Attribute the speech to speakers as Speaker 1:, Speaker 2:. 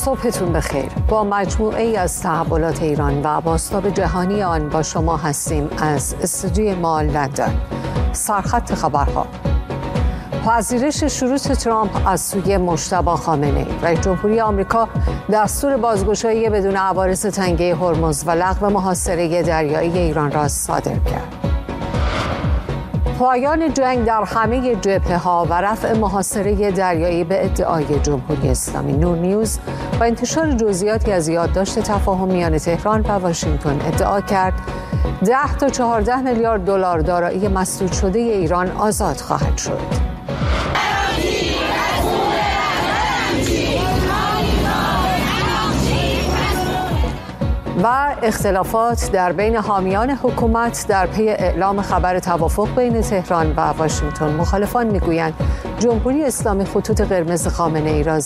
Speaker 1: صبحتون بخیر. با مجموعه ای از تحولات ایران و بازتاب جهانی آن با شما هستیم از استودیوی ما لندن. سرخط خبرها: پذیرش شروط ترامپ از سوی مجتبی خامنه‌ای. رئیس جمهوری آمریکا دستور بازگشایی بدون عوارض تنگه هرمز و لغو محاصره دریایی ایران را صادر کرد. پایان جنگ در همه جبهه‌ها و رفع محاصره دریایی به ادعای جمهوری اسلامی. نور نیوز با انتشار جزئیاتی از یادداشت تفاهم میان تهران و واشنگتن ادعا کرد 10 تا 14 میلیارد دلار دارایی مسدود شده ایران آزاد خواهد شد. و اختلافات در بین حامیان حکومت در پی اعلام خبر توافق بین تهران و واشنگتن. مخالفان میگویند جمهوری اسلامی خطوط قرمز خامنه‌ای را